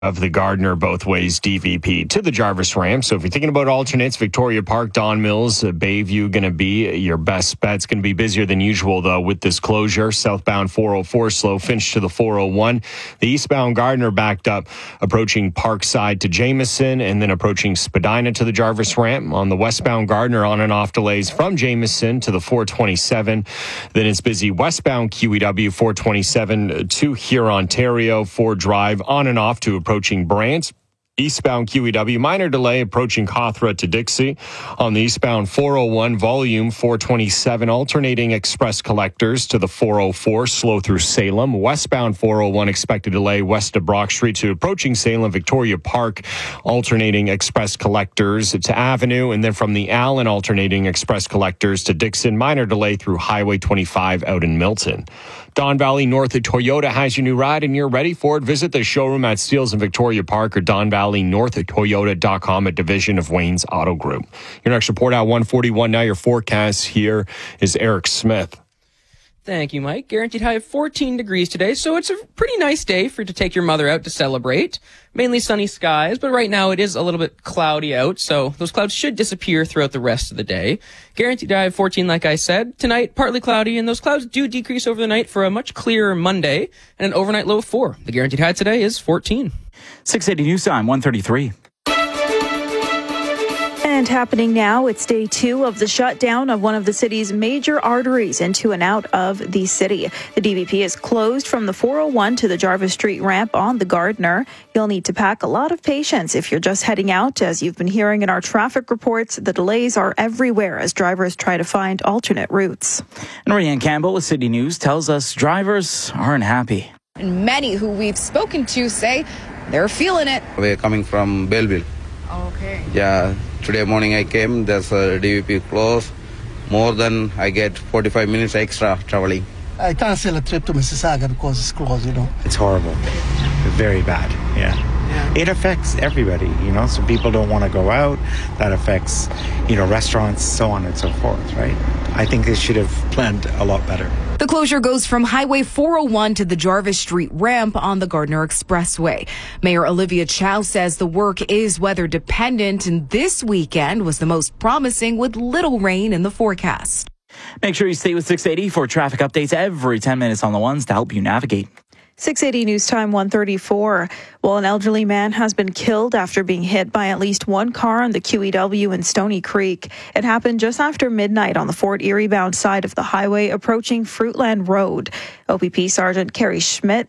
of the Gardner both ways DVP to the Jarvis ramp. So if you're thinking about alternates, Victoria Park, Don Mills, Bayview going to be your best bet. It's going to be busier than usual, though, with this closure. Southbound 404 slow, Finch to the 401. The eastbound Gardner backed up, approaching Parkside to Jameson, and then approaching Spadina to the Jarvis ramp. On the westbound Gardner, on and off delays from Jameson to the 427. Then it's busy westbound QEW 427 to here, Ontario, Ford Drive, on and off to approaching Brant. Eastbound QEW, minor delay approaching Cawthra to Dixie. On the eastbound 401, volume 427, alternating express collectors to the 404, slow through Salem. Westbound 401, expected delay west of Brock Street to approaching Salem. Victoria Park, alternating express collectors to Avenue. And then from the Allen, alternating express collectors to Dixon. Minor delay through Highway 25 out in Milton. Don Valley North at Toyota has your new ride and you're ready for it. Visit the showroom at Steeles in Victoria Park or Don Valley North at Toyota.com, a division of Wayne's Auto Group. Your next report at 1:41. Now your forecast here is Eric Smith. Thank you, Mike. Guaranteed high of 14 degrees today, so it's a pretty nice day for you to take your mother out to celebrate. Mainly sunny skies, but right now it is a little bit cloudy out, so those clouds should disappear throughout the rest of the day. Guaranteed high of 14, like I said. Tonight, partly cloudy, and those clouds do decrease over the night for a much clearer Monday, and an overnight low of 4. The guaranteed high today is 14. 680 News Time, 1:33. And happening now, it's day 2 of the shutdown of one of the city's major arteries into and out of the city. The DVP is closed from the 401 to the Jarvis Street ramp on the Gardner. You'll need to pack a lot of patience if you're just heading out. As you've been hearing in our traffic reports, the delays are everywhere as drivers try to find alternate routes. And Rianne Campbell with City News tells us drivers aren't happy. And many who we've spoken to say they're feeling it. We're coming from Belleville. Okay. Yeah, today morning I came, there's a DVP close. More than I get 45 minutes extra traveling. I cancel a trip to Mississauga because it's closed, It's horrible. Very bad, yeah. It affects everybody, Some people don't want to go out. That affects, restaurants, so on and so forth, right? I think they should have planned a lot better. The closure goes from Highway 401 to the Jarvis Street ramp on the Gardner Expressway. Mayor Olivia Chow says the work is weather dependent, and this weekend was the most promising with little rain in the forecast. Make sure you stay with 680 for traffic updates every 10 minutes on the ones to help you navigate. 680 News Time 1:34. Well, an elderly man has been killed after being hit by at least one car on the QEW in Stony Creek. It happened just after midnight on the Fort Erie bound side of the highway approaching Fruitland Road. OPP Sergeant Carrie Smith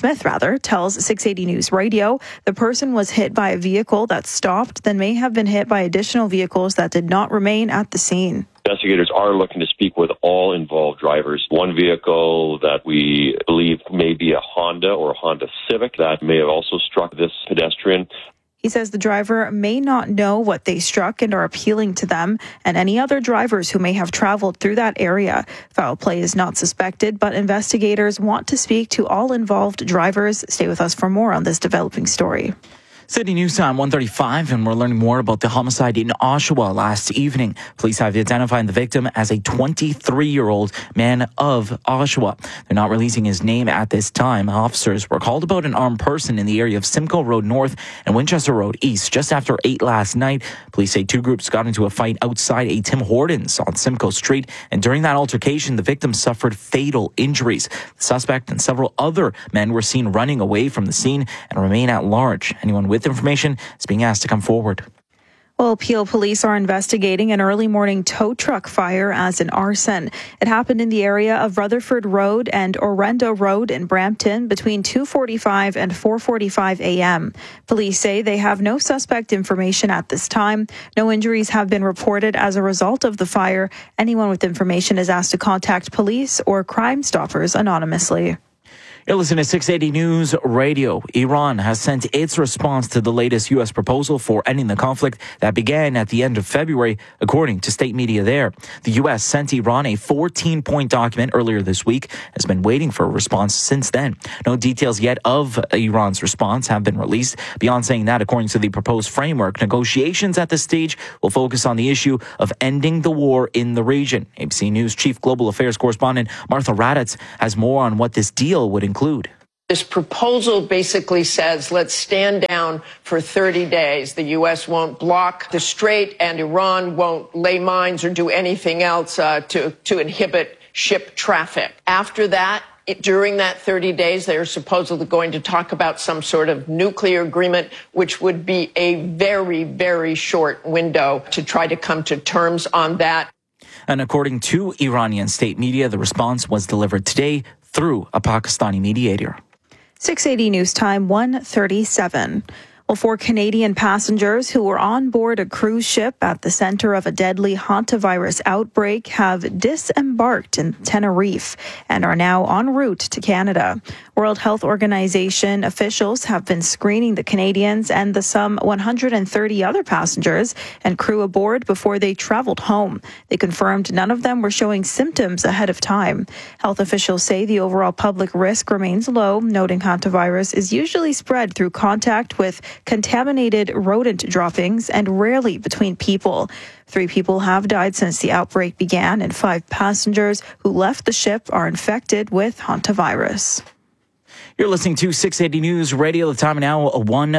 tells 680 News Radio the person was hit by a vehicle that stopped, then may have been hit by additional vehicles that did not remain at the scene. Investigators are looking to speak with all involved drivers. One vehicle that we believe may be a Honda or a Honda Civic that may have also struck this pedestrian. He says the driver may not know what they struck and are appealing to them and any other drivers who may have traveled through that area. Foul play is not suspected, but investigators want to speak to all involved drivers. Stay with us for more on this developing story. City News Time 1:35, and we're learning more about the homicide in Oshawa last evening. Police have identified the victim as a 23-year-old man of Oshawa. They're not releasing his name at this time. Officers were called about an armed person in the area of Simcoe Road North and Winchester Road East just after 8 last night. Police say 2 groups got into a fight outside a Tim Hortons on Simcoe Street, and during that altercation, the victim suffered fatal injuries. The suspect and several other men were seen running away from the scene and remain at large. Anyone with information is being asked to come forward. Well, Peel police are investigating an early morning tow truck fire as an arson. It happened in the area of Rutherford Road and Orenda Road in Brampton between 2:45 and 4:45 a.m. Police say they have no suspect information at this time. No injuries have been reported as a result of the fire. Anyone with information is asked to contact police or Crime Stoppers anonymously. You're listening to 680 News Radio. Iran has sent its response to the latest U.S. proposal for ending the conflict that began at the end of February, according to state media there. The U.S. sent Iran a 14-point document earlier this week, has been waiting for a response since then. No details yet of Iran's response have been released. Beyond saying that, according to the proposed framework, negotiations at this stage will focus on the issue of ending the war in the region. ABC News Chief Global Affairs Correspondent Martha Raddatz has more on what this deal would include. This proposal basically says, let's stand down for 30 days. The U.S. won't block the strait and Iran won't lay mines or do anything else to inhibit ship traffic. After that, during that 30 days, they're supposedly going to talk about some sort of nuclear agreement, which would be a very, very short window to try to come to terms on that. And according to Iranian state media, the response was delivered today through a Pakistani mediator. 680 News Time, 1:37. Well, 4 Canadian passengers who were on board a cruise ship at the center of a deadly hantavirus outbreak have disembarked in Tenerife and are now en route to Canada. World Health Organization officials have been screening the Canadians and the some 130 other passengers and crew aboard before they traveled home. They confirmed none of them were showing symptoms ahead of time. Health officials say the overall public risk remains low, noting hantavirus is usually spread through contact with contaminated rodent droppings and rarely between people. 3 people have died since the outbreak began, and 5 passengers who left the ship are infected with hantavirus. You're listening to 680 News Radio. The time now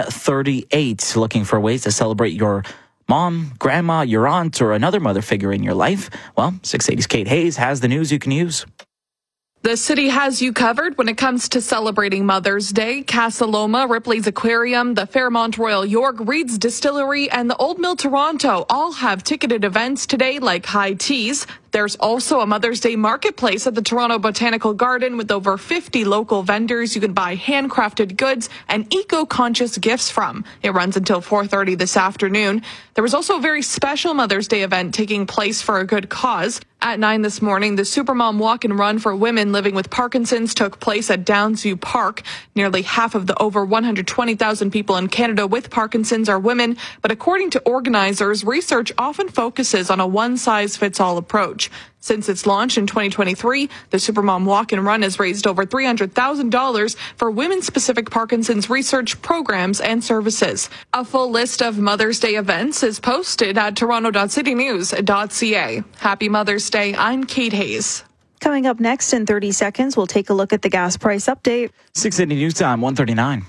1:38. Looking for ways to celebrate your mom, grandma, your aunt, or another mother figure in your life? Well, 680's Kate Hayes has the news you can use. The city has you covered when it comes to celebrating Mother's Day. Casa Loma, Ripley's Aquarium, the Fairmont Royal York, Reed's Distillery, and the Old Mill Toronto all have ticketed events today like high teas. There's also a Mother's Day marketplace at the Toronto Botanical Garden with over 50 local vendors you can buy handcrafted goods and eco-conscious gifts from. It runs until 4:30 this afternoon. There was also a very special Mother's Day event taking place for a good cause. At 9 this morning, the Supermom Walk and Run for women living with Parkinson's took place at Downsview Park. Nearly half of the over 120,000 people in Canada with Parkinson's are women, but according to organizers, research often focuses on a one-size-fits-all approach. Since its launch in 2023, the Supermom Walk and Run has raised over $300,000 for women-specific Parkinson's research programs and services. A full list of Mother's Day events is posted at toronto.citynews.ca. Happy Mother's Day. I'm Kate Hayes. Coming up next in 30 seconds, we'll take a look at the gas price update. 680 News Time, 1:39.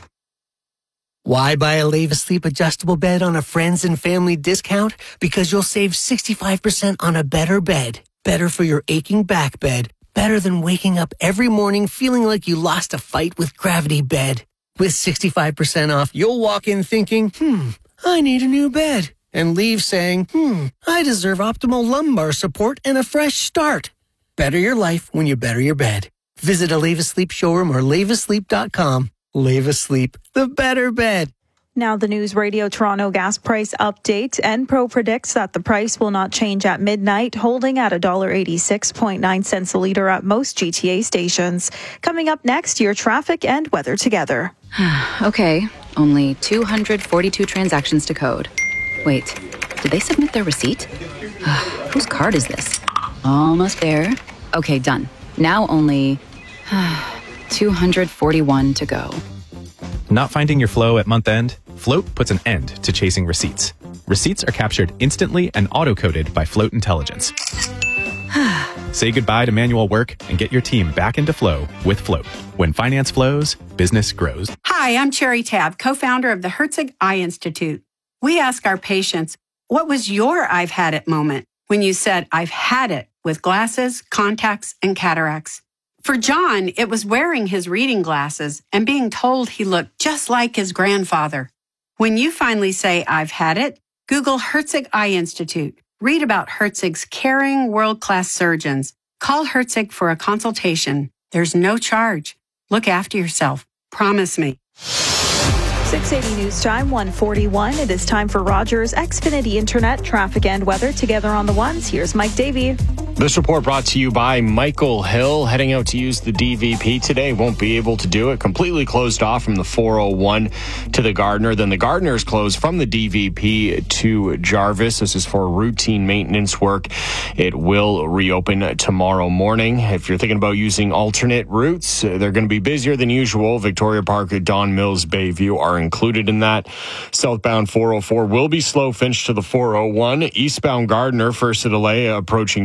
Why buy a Leva Sleep adjustable bed on a friends and family discount? Because you'll save 65% on a better bed. Better for your aching back bed. Better than waking up every morning feeling like you lost a fight with Gravity Bed. With 65% off, you'll walk in thinking, I need a new bed. And leave saying, I deserve optimal lumbar support and a fresh start. Better your life when you better your bed. Visit a Leva Sleep showroom or levasleep.com. Leva Sleep, the better bed. Now the News Radio Toronto gas price update. Enpro predicts that the price will not change at midnight, holding at $1.86.9 a litre at most GTA stations. Coming up next, your traffic and weather together. Okay, only 242 transactions to code. Wait, did they submit their receipt? Whose card is this? Almost there. Okay, done. Now only 241 to go. Not finding your flow at month end? Float puts an end to chasing receipts. Receipts are captured instantly and auto-coded by Float Intelligence. Say goodbye to manual work and get your team back into flow with Float. When finance flows, business grows. Hi, I'm Cherry Tab, co-founder of the Herzig Eye Institute. We ask our patients, what was your I've had it moment when you said, I've had it with glasses, contacts, and cataracts? For John, it was wearing his reading glasses and being told he looked just like his grandfather. When you finally say, I've had it, Google Herzig Eye Institute. Read about Herzig's caring, world-class surgeons. Call Herzig for a consultation. There's no charge. Look after yourself. Promise me. 680 News Time, 1:41. It is time for Rogers Xfinity Internet, traffic and weather together on the ones. Here's Mike Davey. This report brought to you by Michael Hill. Heading out to use the DVP today. Won't be able to do it. Completely closed off from the 401 to the Gardiner. Then the Gardiner is closed from the DVP to Jarvis. This is for routine maintenance work. It will reopen tomorrow morning. If you're thinking about using alternate routes, they're going to be busier than usual. Victoria Park, Don Mills, Bayview are included in that. Southbound 404 will be slow Finch to the 401. Eastbound Gardiner, first to delay approaching Parkside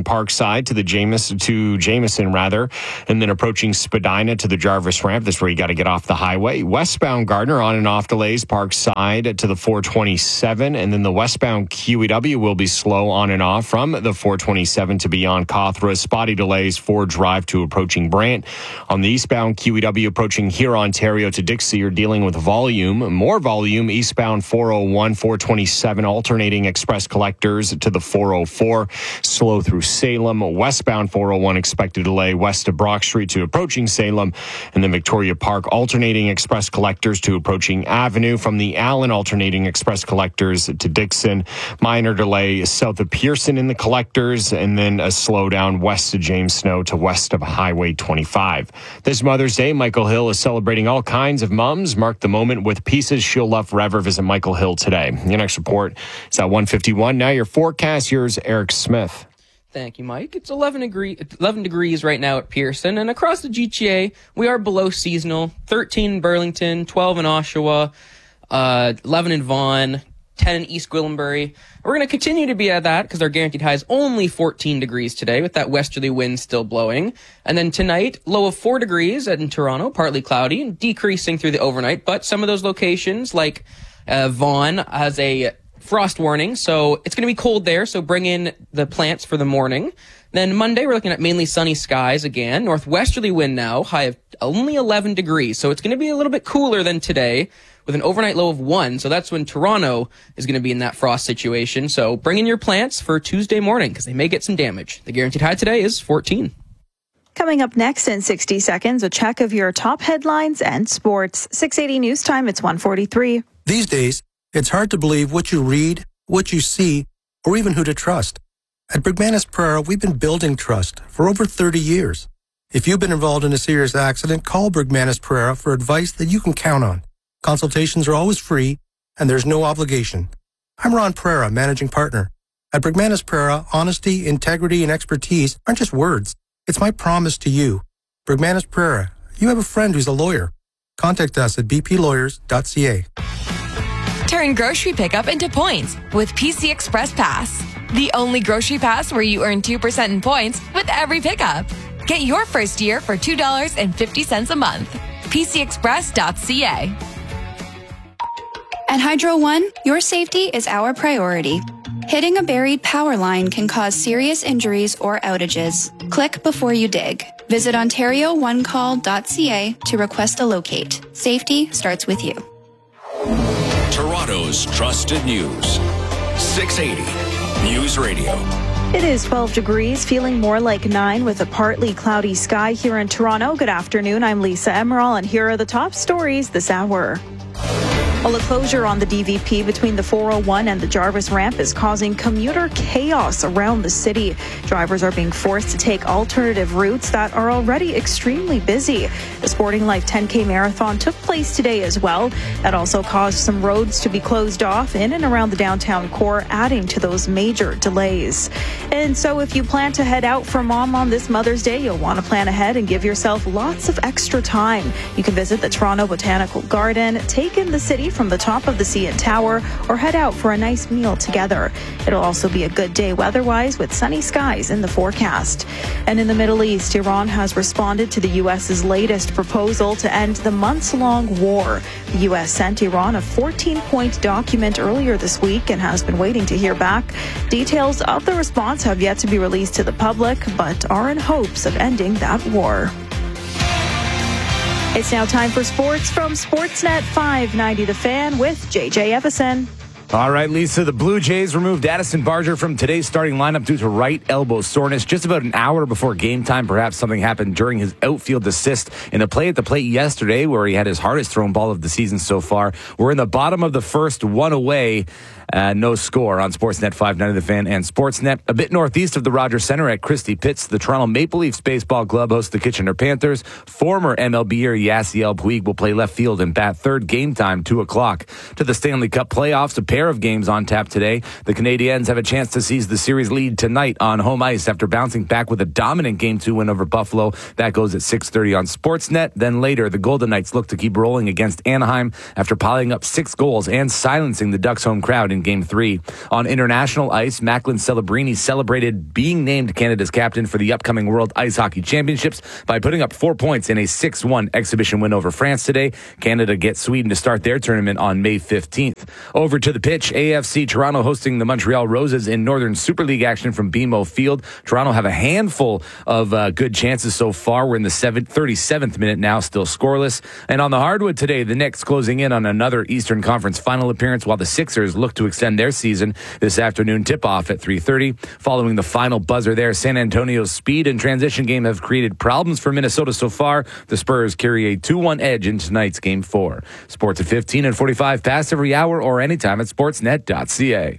side to Jameson rather, and then approaching Spadina to the Jarvis ramp. This is where you got to get off the highway. Westbound Gardner on and off delays, Parkside to the 427, and then the westbound QEW will be slow on and off from the 427 to beyond Cawthra. Spotty delays, Ford Drive to approaching Brant. On the eastbound QEW approaching here, Ontario to Dixie, you're dealing with more volume, eastbound 401, 427, alternating express collectors to the 404, slow through Salem. Westbound 401 expected delay west of Brock Street to approaching Salem, and then Victoria Park alternating express collectors to approaching Avenue. From the Allen alternating express collectors to Dixon, minor delay south of Pearson in the collectors, and then a slowdown west of James Snow to west of Highway 25. This Mother's Day, Michael Hill is celebrating all kinds of mums. Mark the moment with pieces she'll love forever. Visit Michael Hill today. Your next report is at 1:51. Now your forecast. Here's Eric Smith. Thank you, Mike. It's 11 degrees right now at Pearson, and across the GTA, we are below seasonal. 13 in Burlington, 12 in Oshawa, 11 in Vaughan, 10 in East Gwillimbury. We're going to continue to be at that because our guaranteed high is only 14 degrees today with that westerly wind still blowing. And then tonight, low of 4 degrees in Toronto, partly cloudy and decreasing through the overnight. But some of those locations like Vaughan has a frost warning, so it's going to be cold there, so bring in the plants for the morning. Then Monday, we're looking at mainly sunny skies again. Northwesterly wind now, high of only 11 degrees. So it's going to be a little bit cooler than today with an overnight low of 1. So that's when Toronto is going to be in that frost situation. So bring in your plants for Tuesday morning because they may get some damage. The guaranteed high today is 14. Coming up next in 60 seconds, a check of your top headlines and sports. 680 News Time, it's 1:43. These days, it's hard to believe what you read, what you see, or even who to trust. At Brigmanis Prera, we've been building trust for over 30 years. If you've been involved in a serious accident, call Brigmanis Prera for advice that you can count on. Consultations are always free, and there's no obligation. I'm Ron Prera, managing partner. At Brigmanis Prera, honesty, integrity, and expertise aren't just words. It's my promise to you. Brigmanis Prera, you have a friend who's a lawyer. Contact us at bplawyers.ca. Turn grocery pickup into points with PC Express Pass. The only grocery pass where you earn 2% in points with every pickup. Get your first year for $2.50 a month. PCExpress.ca. At Hydro One, your safety is our priority. Hitting a buried power line can cause serious injuries or outages. Click before you dig. Visit OntarioOneCall.ca to request a locate. Safety starts with you. Toronto's trusted news. 680 News Radio. It is 12 degrees, feeling more like 9 with a partly cloudy sky here in Toronto. Good afternoon. I'm Lisa Emerald, and here are the top stories this hour. Well, a closure on the DVP between the 401 and the Jarvis ramp is causing commuter chaos around the city. Drivers are being forced to take alternative routes that are already extremely busy. The Sporting Life 10K Marathon took place today as well. That also caused some roads to be closed off in and around the downtown core, adding to those major delays. And so if you plan to head out for Mom on this Mother's Day, you'll want to plan ahead and give yourself lots of extra time. You can visit the Toronto Botanical Garden, take in the city from the top of the CN Tower, or head out for a nice meal together. It'll also be a good day weather-wise with sunny skies in the forecast. And in the Middle East, Iran has responded to the U.S.'s latest proposal to end the months-long war. The U.S. sent Iran a 14-point document earlier this week and has been waiting to hear back. Details of the response have yet to be released to the public, but are in hopes of ending that war. It's now time for sports from Sportsnet 590 The Fan with JJ Evison. All right, Lisa, the Blue Jays removed Addison Barger from today's starting lineup due to right elbow soreness just about an hour before game time. Perhaps something happened during his outfield assist in a play at the plate yesterday where he had his hardest thrown ball of the season so far. We're in the bottom of the first, one away. No score on Sportsnet 590 The Fan and Sportsnet. A bit northeast of the Rogers Centre at Christie Pitts, the Toronto Maple Leafs Baseball Club hosts the Kitchener Panthers. Former MLBer Yasiel Puig will play left field and bat third, game time 2:00. To the Stanley Cup playoffs, a pair of games on tap today. The Canadiens have a chance to seize the series lead tonight on home ice after bouncing back with a dominant Game 2 win over Buffalo. That goes at 6:30 on Sportsnet. Then later, the Golden Knights look to keep rolling against Anaheim after piling up 6 goals and silencing the Ducks home crowd in Game 3. On international ice, Macklin Celebrini celebrated being named Canada's captain for the upcoming World Ice Hockey Championships by putting up 4 points in a 6-1 exhibition win over France today. Canada gets Sweden to start their tournament on May 15th. Over to the pitch, AFC Toronto hosting the Montreal Roses in Northern Super League action from BMO Field. Toronto have a handful of good chances so far. We're in the 37th minute now, still scoreless. And on the hardwood today, the Knicks closing in on another Eastern Conference final appearance, while the Sixers look to extend their season. This afternoon tip-off at 3:30. Following the final buzzer there, San Antonio's speed and transition game have created problems for Minnesota so far. The Spurs carry a 2-1 edge in tonight's Game 4. Sports at 15 and 45 past every hour or anytime at sportsnet.ca.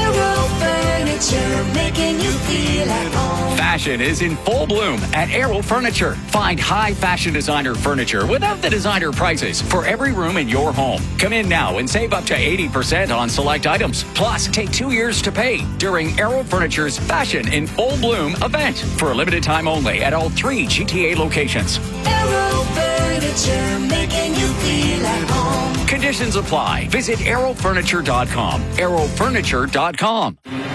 Making you feel at home. Fashion is in full bloom at Arrow Furniture. Find high fashion designer furniture without the designer prices for every room in your home. Come in now and save up to 80% on select items. Plus, take 2 years to pay during Arrow Furniture's Fashion in Full Bloom event for a limited time only at all 3 GTA locations. Arrow Furniture, making you feel at home. Conditions apply. Visit arrowfurniture.com. arrowfurniture.com.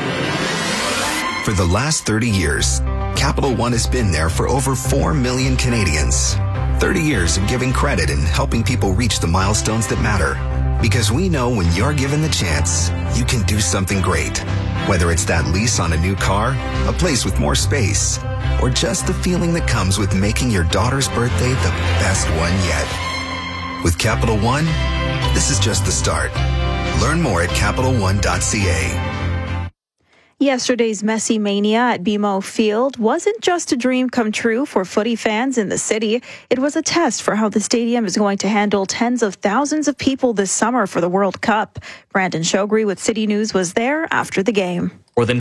For the last 30 years, Capital One has been there for over 4 million Canadians. 30 years of giving credit and helping people reach the milestones that matter. Because we know when you're given the chance, you can do something great. Whether it's that lease on a new car, a place with more space, or just the feeling that comes with making your daughter's birthday the best one yet. With Capital One, this is just the start. Learn more at CapitalOne.ca. Yesterday's Messi mania at BMO Field wasn't just a dream come true for footy fans in the city. It was a test for how the stadium is going to handle tens of thousands of people this summer for the World Cup. Brandon Shogri with City News was there after the game. More than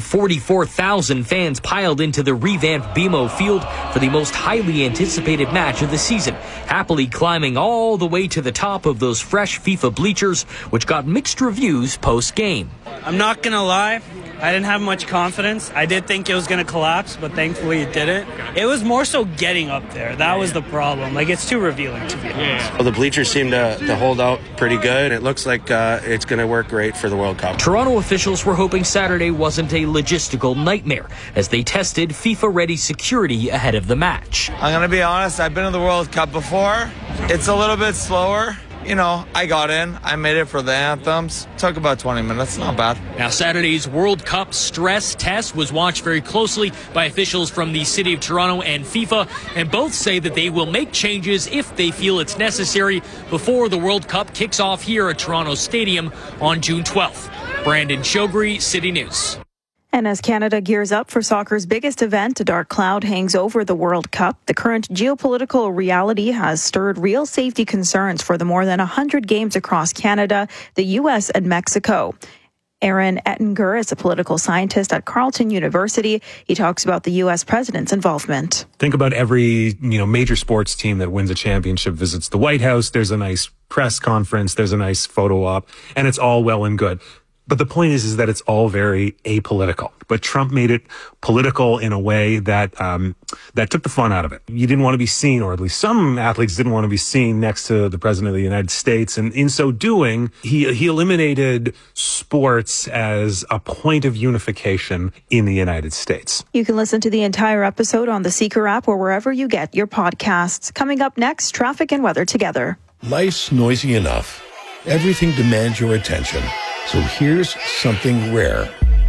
44,000 fans piled into the revamped BMO Field for the most highly anticipated match of the season, happily climbing all the way to the top of those fresh FIFA bleachers, which got mixed reviews post-game. I'm not going to lie, I didn't have much confidence. I did think it was going to collapse, but thankfully it didn't. It was more so getting up there. That was the problem. Like, it's too revealing, to be honest. Well, the bleachers seem to hold out pretty good. It looks like it's going to work great for the World Cup. Toronto officials were hoping Saturday wasn't a logistical nightmare as they tested FIFA-ready security ahead of the match. I'm going to be honest, I've been to the World Cup before. It's a little bit slower. You know, I got in. I made it for the anthems. Took about 20 minutes. Not bad. Now, Saturday's World Cup stress test was watched very closely by officials from the City of Toronto and FIFA, and both say that they will make changes if they feel it's necessary before the World Cup kicks off here at Toronto Stadium on June 12th. Brandon Shogri, City News. And as Canada gears up for soccer's biggest event, a dark cloud hangs over the World Cup. The current geopolitical reality has stirred real safety concerns for the more than 100 games across Canada, the U.S., and Mexico. Aaron Ettinger is a political scientist at Carleton University. He talks about the U.S. president's involvement. Think about every major sports team that wins a championship visits the White House. There's a nice press conference. There's a nice photo op, and it's all well and good. But the point is that it's all very apolitical. But Trump made it political in a way that that took the fun out of it. You didn't want to be seen, or at least some athletes didn't want to be seen next to the president of the United States. And in so doing, he eliminated sports as a point of unification in the United States. You can listen to the entire episode on the Seeker app or wherever you get your podcasts. Coming up next, traffic and weather together. Life's noisy enough. Everything demands your attention. So here's something rare.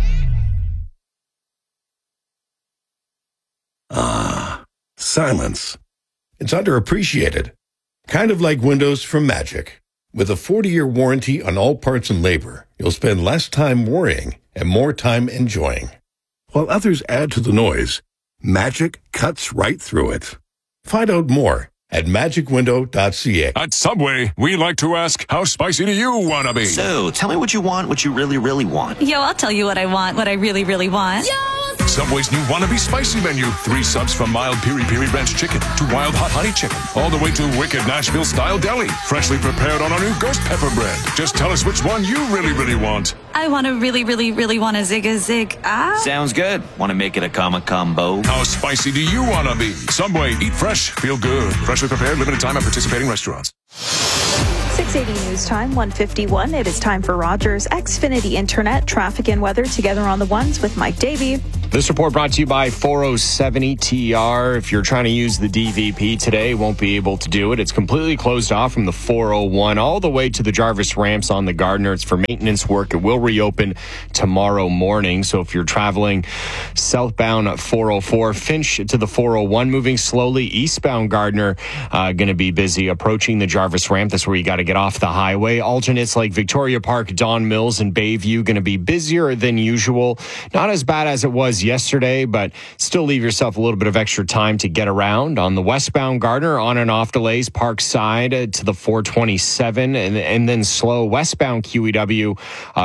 Silence. It's underappreciated. Kind of like windows from Magic. With a 40-year warranty on all parts and labor, you'll spend less time worrying and more time enjoying. While others add to the noise, Magic cuts right through it. Find out more at magicwindow.ca. At Subway, we like to ask, how spicy do you want to be? So, tell me what you want, what you really, really want. Yo, I'll tell you what I want, what I really, really want. Subway's new Wannabe Spicy menu. 3 subs from mild piri-piri ranch chicken to wild hot honey chicken, all the way to wicked Nashville-style deli. Freshly prepared on our new ghost pepper bread. Just tell us which one you really, really want. I want to really, really, really want a Zig. Sounds good. Want to make it a combo? How spicy do you want to be? Subway, eat fresh, feel good. Freshly prepared, limited time at participating restaurants. 6 680 News Time, 1:51. It is time for Rogers Xfinity Internet, traffic and weather together on the ones with Mike Davey. This report brought to you by 407 TR. If you're trying to use the DVP today, won't be able to do it. It's completely closed off from the 401 all the way to the Jarvis ramps on the Gardner. It's for maintenance work. It will reopen tomorrow morning. So if you're traveling southbound 404, Finch to the 401, moving slowly. Eastbound Gardner, going to be busy approaching the Jarvis ramp. That's where you got to get off the highway. Alternates like Victoria Park, Don Mills, and Bayview going to be busier than usual. Not as bad as it was yesterday, but still leave yourself a little bit of extra time to get around. On the westbound Gardner, on and off delays, Parkside to the 427, and then slow westbound QEW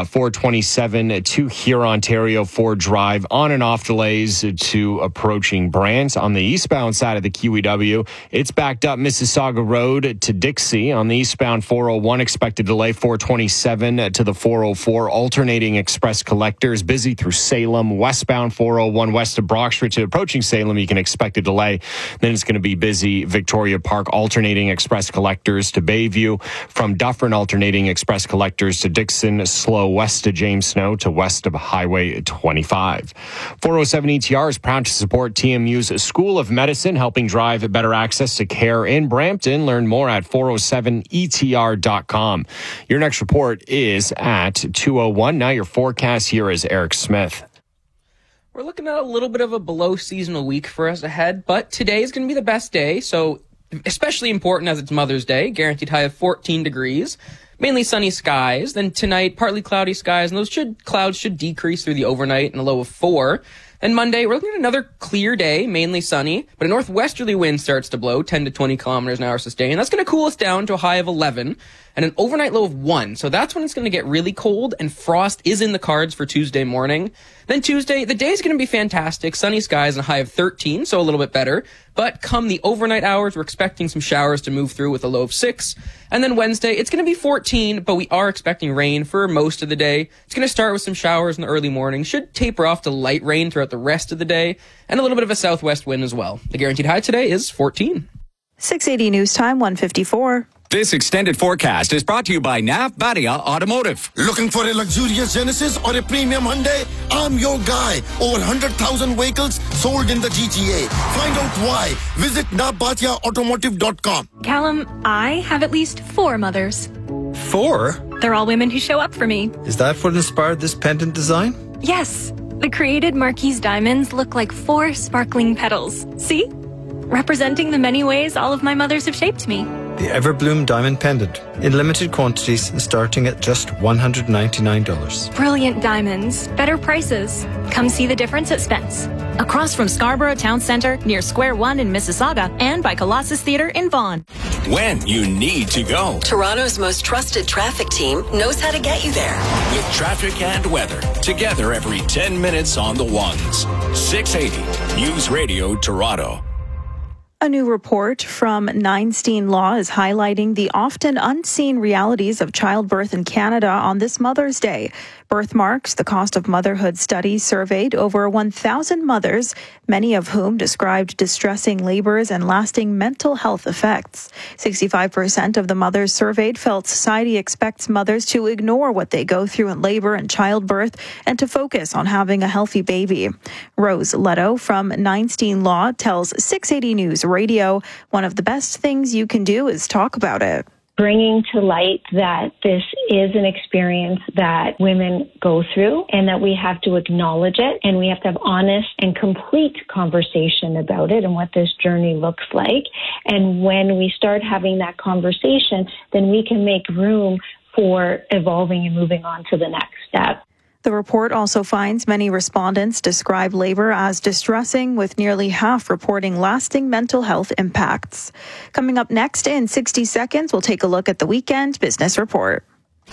427 to here, Ontario, Ford Drive, on and off delays to approaching Brant. On the eastbound side of the QEW, it's backed up Mississauga Road to Dixie. On the eastbound 401, expected delay 427 to the 404, alternating express collectors, busy through Salem. Westbound 401 west of Brock Street to approaching Salem, you can expect a delay. Then it's going to be busy Victoria Park, alternating express collectors to Bayview. From Dufferin, alternating express collectors to Dixon, slow west to James Snow to west of Highway 25. 407 ETR is proud to support TMU's School of Medicine, helping drive better access to care in Brampton. Learn more at 407etr.com. Your next report is at 2:01. Now your forecast here is Eric Smith. We're looking at a little bit of a below seasonal week for us ahead, but today is going to be the best day, so especially important as it's Mother's Day. Guaranteed high of 14 degrees. Mainly sunny skies. Then tonight, partly cloudy skies, and those clouds should decrease through the overnight and a low of 4. Then Monday, we're looking at another clear day, mainly sunny, but a northwesterly wind starts to blow, 10 to 20 kilometers an hour sustained. That's going to cool us down to a high of 11 and an overnight low of 1. So that's when it's going to get really cold, and frost is in the cards for Tuesday morning. Then Tuesday, the day's going to be fantastic, sunny skies and a high of 13, so a little bit better. But come the overnight hours, we're expecting some showers to move through with a low of 6. And then Wednesday, it's going to be 14, but we are expecting rain for most of the day. It's going to start with some showers in the early morning, should taper off to light rain throughout the rest of the day, and a little bit of a southwest wind as well. The guaranteed high today is 14. 680 News Time, 1:54. This extended forecast is brought to you by Navbadia Automotive. Looking for a luxurious Genesis or a premium Hyundai? I'm your guy. Over 100,000 vehicles sold in the GTA. Find out why. Visit navbadiaautomotive.com. Callum, I have at least 4 mothers. 4? They're all women who show up for me. Is that what inspired this pendant design? Yes. The created Marquise diamonds look like 4 sparkling petals. See? Representing the many ways all of my mothers have shaped me. The Everbloom Diamond Pendant. In limited quantities and starting at just $199. Brilliant diamonds. Better prices. Come see the difference at Spence. Across from Scarborough Town Centre, near Square One in Mississauga, and by Colossus Theatre in Vaughan. When you need to go. Toronto's most trusted traffic team knows how to get you there. With traffic and weather, together every 10 minutes on the ones. 680 News Radio Toronto. A new report from Neinstein Law is highlighting the often unseen realities of childbirth in Canada on this Mother's Day. Birthmarks, the cost of motherhood study, surveyed over 1,000 mothers, many of whom described distressing labors and lasting mental health effects. 65% of the mothers surveyed felt society expects mothers to ignore what they go through in labor and childbirth and to focus on having a healthy baby. Rose Leto from Neinstein Law tells 680 News Radio, one of the best things you can do is talk about it. Bringing to light that this is an experience that women go through and that we have to acknowledge it and we have to have honest and complete conversation about it and what this journey looks like. And when we start having that conversation, then we can make room for evolving and moving on to the next step. The report also finds many respondents describe labor as distressing, with nearly half reporting lasting mental health impacts. Coming up next in 60 seconds, we'll take a look at the Weekend Business Report.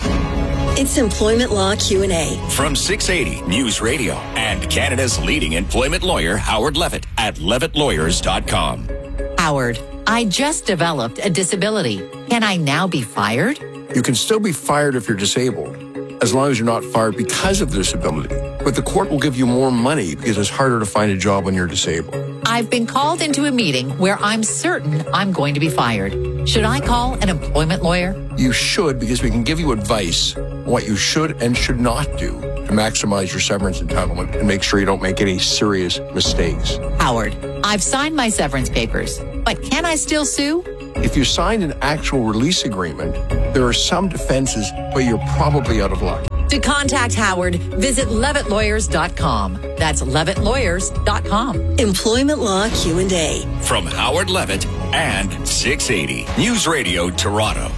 It's Employment Law Q&A. From 680 News Radio and Canada's leading employment lawyer, Howard Levitt, at levittlawyers.com. Howard, I just developed a disability. Can I now be fired? You can still be fired if you're disabled, as long as you're not fired because of disability. But the court will give you more money because it's harder to find a job when you're disabled. I've been called into a meeting where I'm certain I'm going to be fired. Should I call an employment lawyer? You should, because we can give you advice on what you should and should not do to maximize your severance entitlement and make sure you don't make any serious mistakes. Howard, I've signed my severance papers, but can I still sue? If you signed an actual release agreement, there are some defenses, but you're probably out of luck. To contact Howard, visit levittlawyers.com. That's levittlawyers.com. Employment Law Q&A. From Howard Levitt and 680 News Radio Toronto.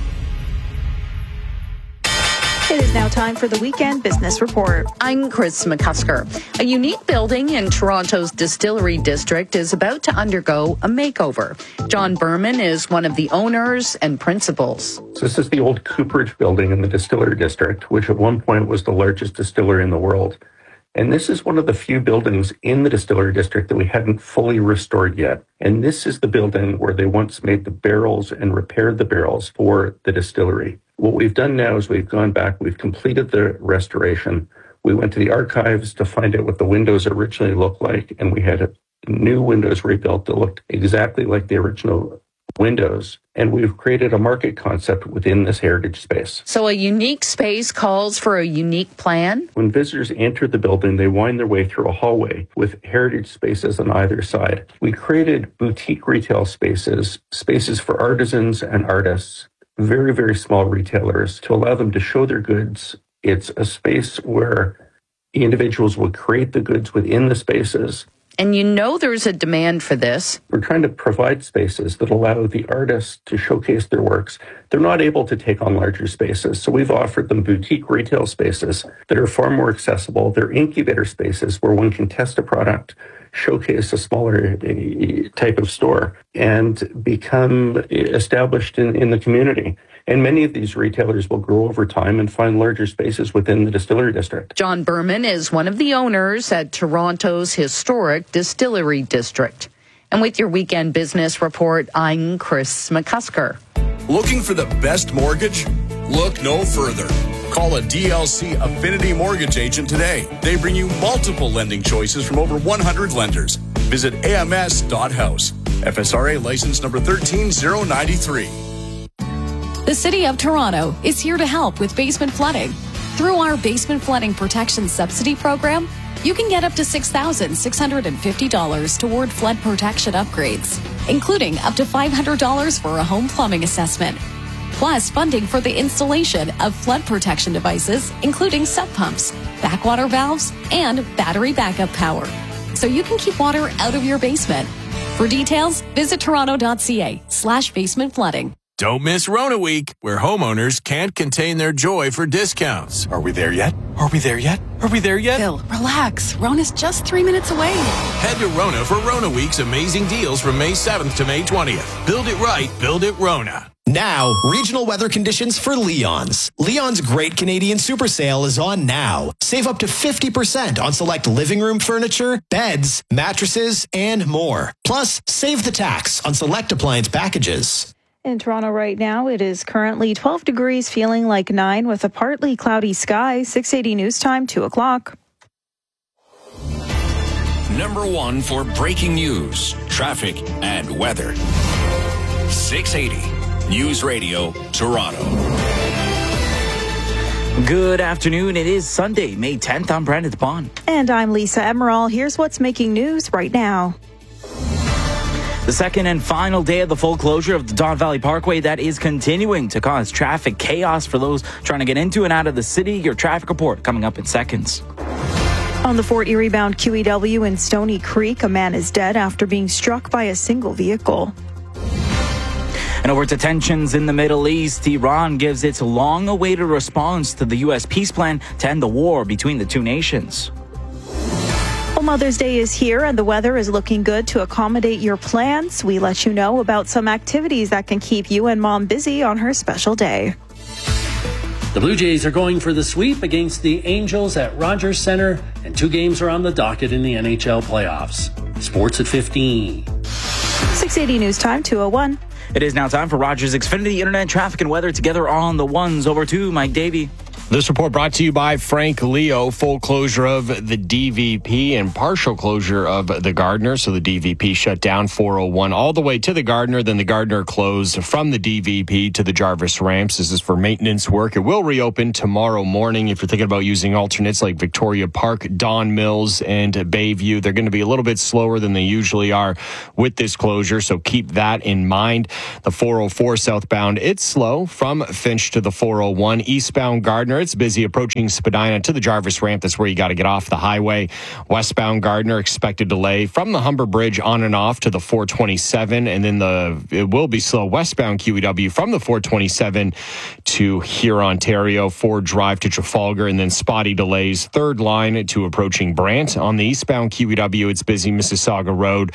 It is now time for the Weekend Business Report. I'm Chris McCusker. A unique building in Toronto's Distillery District is about to undergo a makeover. John Berman is one of the owners and principals. So this is the old Cooperage building in the Distillery District, which at one point was the largest distillery in the world. And this is one of the few buildings in the Distillery District that we hadn't fully restored yet. And this is the building where they once made the barrels and repaired the barrels for the distillery. What we've done now is we've gone back, we've completed the restoration. We went to the archives to find out what the windows originally looked like, and we had new windows rebuilt that looked exactly like the original windows. And we've created a market concept within this heritage space. So a unique space calls for a unique plan? When visitors enter the building, they wind their way through a hallway with heritage spaces on either side. We created boutique retail spaces, spaces for artisans and artists, very, very small retailers, to allow them to show their goods. It's a space where individuals will create the goods within the spaces. And you know there's a demand for this. We're trying to provide spaces that allow the artists to showcase their works. They're not able to take on larger spaces, so we've offered them boutique retail spaces that are far more accessible. They're incubator spaces where one can test a product, showcase a smaller type of store, and become established in the community. And many of these retailers will grow over time and find larger spaces within the Distillery District. John Berman is one of the owners at Toronto's historic Distillery District. And with your Weekend Business Report, I'm Chris McCusker. Looking for the best mortgage? Look no further. Call a DLC Affinity Mortgage agent today. They bring you multiple lending choices from over 100 lenders. Visit ams.house. FSRA license number 13093. The City of Toronto is here to help with basement flooding. Through our Basement Flooding Protection Subsidy Program, you can get up to $6,650 toward flood protection upgrades, including up to $500 for a home plumbing assessment, plus funding for the installation of flood protection devices, including sub pumps, backwater valves, and battery backup power, so you can keep water out of your basement. For details, visit toronto.ca/basement flooding. Don't miss Rona Week, where homeowners can't contain their joy for discounts. Are we there yet? Are we there yet? Are we there yet? Phil, relax. Rona's just 3 minutes away. Head to Rona for Rona Week's amazing deals from May 7th to May 20th. Build it right, build it Rona. Now, regional weather conditions for Leon's. Leon's Great Canadian Super Sale is on now. Save up to 50% on select living room furniture, beds, mattresses, and more. Plus, save the tax on select appliance packages. In Toronto right now, it is currently 12 degrees, feeling like 9 with a partly cloudy sky. 680 News Time, 2 o'clock. Number one for breaking news, traffic, and weather. 680 News Radio Toronto. Good afternoon. It is Sunday, May 10th. I'm Brandon Bond. And I'm Lisa Emerald. Here's what's making news right now. The second and final day of the full closure of the Don Valley Parkway, that is continuing to cause traffic chaos for those trying to get into and out of the city. Your traffic report coming up in seconds. On the Fort Erie bound QEW in Stony Creek, a man is dead after being struck by a single vehicle. And over to tensions in the Middle East, Iran gives its long-awaited response to the U.S. peace plan to end the war between the two nations. Well, Mother's Day is here and the weather is looking good to accommodate your plans. We let you know about some activities that can keep you and Mom busy on her special day. The Blue Jays are going for the sweep against the Angels at Rogers Center, and 2 games are on the docket in the NHL playoffs. Sports at 15. 680 News Time, 2:01. It is now time for Rogers Xfinity Internet traffic and weather together on the ones. Over to Mike Davey. This report brought to you by Frank Leo. Full closure of the DVP and partial closure of the Gardiner. So the DVP shut down 401 all the way to the Gardiner. Then the Gardiner closed from the DVP to the Jarvis ramps. This is for maintenance work. It will reopen tomorrow morning. If you're thinking about using alternates like Victoria Park, Don Mills, and Bayview, they're going to be a little bit slower than they usually are with this closure. So keep that in mind. The 404 southbound, it's slow from Finch to the 401. Eastbound Gardiner, it's busy approaching Spadina to the Jarvis ramp. That's where you got to get off the highway. Westbound Gardiner, expected delay from the Humber Bridge on and off to the 427. And then it will be slow westbound QEW from the 427 to here, Ontario, Ford Drive to Trafalgar. And then spotty delays, third line to approaching Brant. On the eastbound QEW, it's busy Mississauga Road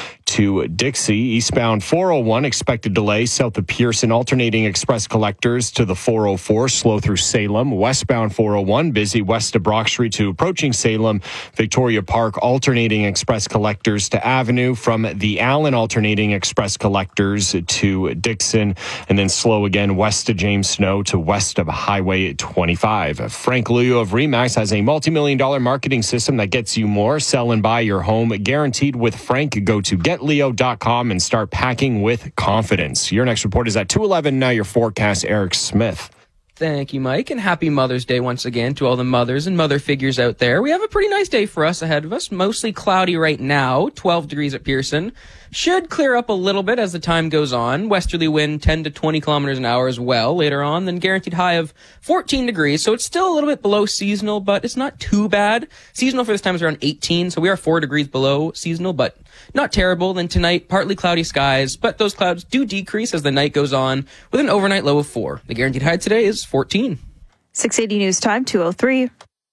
to Dixie. Eastbound 401, expected delay south of Pearson, alternating express collectors to the 404, slow through Salem. Westbound 401, busy west of Brock Street to approaching Salem. Victoria Park, alternating express collectors to Avenue. From the Allen, alternating express collectors to Dixon. And then slow again west of James Snow to west of Highway 25. Frank Leo of RE/MAX has a multi-million-dollar marketing system that gets you more. Sell and buy your home guaranteed with Frank. Go to GetLeo.com and start packing with confidence. Your next report is at 2:11. Now your forecast, Eric Smith. Thank you, Mike, and happy Mother's Day once again to all the mothers and mother figures out there. We have a pretty nice day for us ahead of us. Mostly cloudy right now, 12 degrees at Pearson. Should clear up a little bit as the time goes on. Westerly wind 10 to 20 kilometers an hour as well later on. Then guaranteed high of 14 degrees. So it's still a little bit below seasonal, but it's not too bad. Seasonal for this time is around 18. So we are 4 degrees below seasonal, but not terrible. Then tonight, partly cloudy skies, but those clouds do decrease as the night goes on with an overnight low of 4. The guaranteed high today is 14. 680 News Time, 2:03.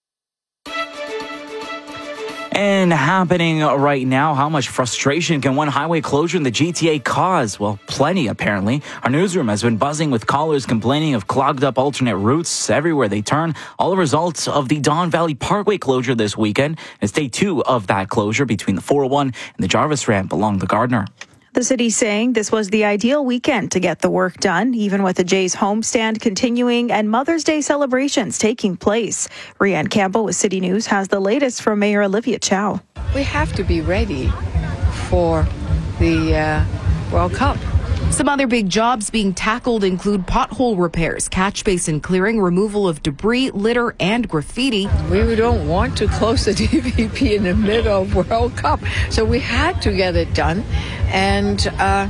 And happening right now, how much frustration can one highway closure in the GTA cause? Well, plenty, apparently. Our newsroom has been buzzing with callers complaining of clogged up alternate routes everywhere they turn. All the results of the Don Valley Parkway closure this weekend. It's day 2 of that closure between the 401 and the Jarvis ramp along the Gardiner. The city saying this was the ideal weekend to get the work done, even with the Jays homestand continuing and Mother's Day celebrations taking place. Rianne Campbell with City News has the latest from Mayor Olivia Chow. We have to be ready for the World Cup. Some other big jobs being tackled include pothole repairs, catch basin clearing, removal of debris, litter, and graffiti. We don't want to close the DVP in the middle of World Cup, so we had to get it done. And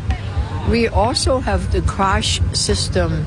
we also have the crash system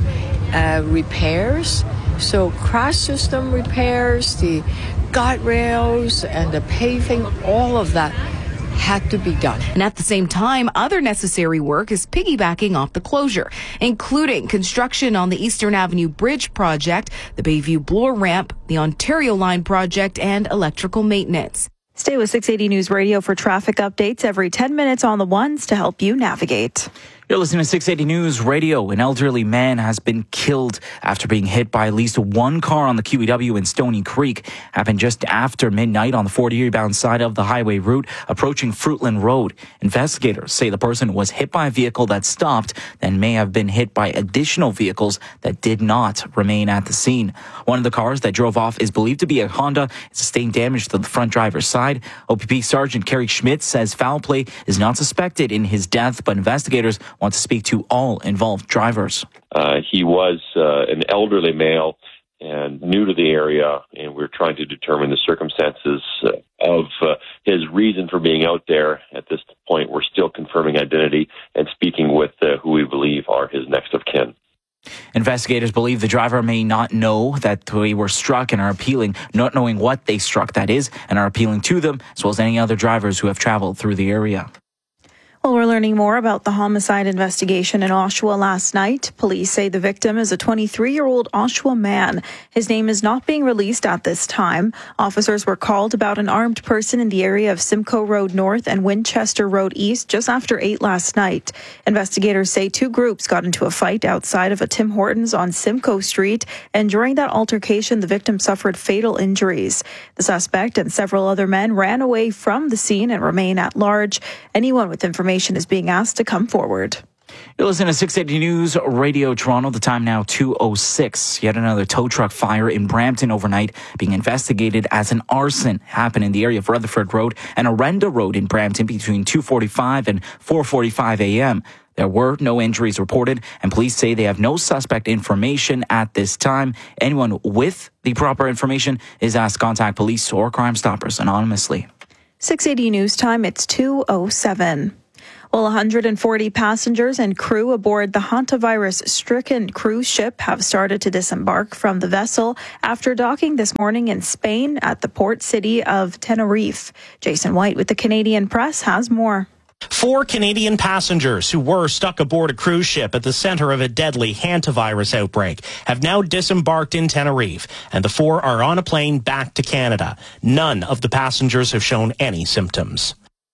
repairs. So crash system repairs, the guardrails and the paving, all of that had to be done. And at the same time, other necessary work is piggybacking off the closure, including construction on the Eastern Avenue Bridge project, the Bayview Bloor ramp, the Ontario Line project, and electrical maintenance. Stay with 680 News Radio for traffic updates every 10 minutes on the ones to help you navigate. You're listening to 680 News Radio. An elderly man has been killed after being hit by at least one car on the QEW in Stony Creek. Happened just after midnight on the Fort Erie bound side of the highway route approaching Fruitland Road. Investigators say the person was hit by a vehicle that stopped, then may have been hit by additional vehicles that did not remain at the scene. One of the cars that drove off is believed to be a Honda. It sustained damage to the front driver's side. OPP Sergeant Kerry Schmidt says foul play is not suspected in his death, but investigators want to speak to all involved drivers. He was an elderly male and new to the area, and we're trying to determine the circumstances of his reason for being out there. At this point, we're still confirming identity and speaking with who we believe are his next of kin. Investigators believe the driver may not know that they were struck and are appealing, not knowing what they struck, that is, and are appealing to them, as well as any other drivers who have traveled through the area. Well, we're learning more about the homicide investigation in Oshawa last night. Police say the victim is a 23-year-old Oshawa man. His name is not being released at this time. Officers were called about an armed person in the area of Simcoe Road North and Winchester Road East just after 8 last night. Investigators say 2 groups got into a fight outside of a Tim Hortons on Simcoe Street, and during that altercation, the victim suffered fatal injuries. The suspect and several other men ran away from the scene and remain at large. Anyone with information is being asked to come forward. You're listening to 680 News Radio Toronto. The time now 2:06. Yet another tow truck fire in Brampton overnight being investigated as an arson. Happened in the area of Rutherford Road and Orenda Road in Brampton between 2:45 and 4:45 a.m. There were no injuries reported, and police say they have no suspect information at this time. Anyone with the proper information is asked to contact police or Crime Stoppers anonymously. 680 News Time, it's 2:07. Well, 140 passengers and crew aboard the hantavirus-stricken cruise ship have started to disembark from the vessel after docking this morning in Spain at the port city of Tenerife. Jason White with the Canadian Press has more. 4 Canadian passengers who were stuck aboard a cruise ship at the center of a deadly hantavirus outbreak have now disembarked in Tenerife, and the 4 are on a plane back to Canada. None of the passengers have shown any symptoms.